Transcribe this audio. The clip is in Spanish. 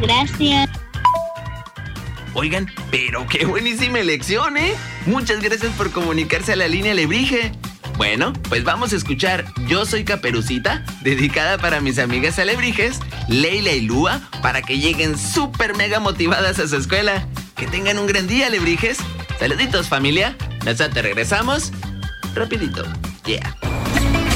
gracias. Oigan, pero qué buenísima elección, ¿eh? Muchas gracias por comunicarse a la línea Alebrije. Bueno, pues vamos a escuchar Yo Soy Caperucita, dedicada para mis amigas alebrijes, Leila y Lua, para que lleguen súper mega motivadas a su escuela. Que tengan un gran día, alebrijes. Saluditos, familia. Nosotros regresamos rapidito. Yeah.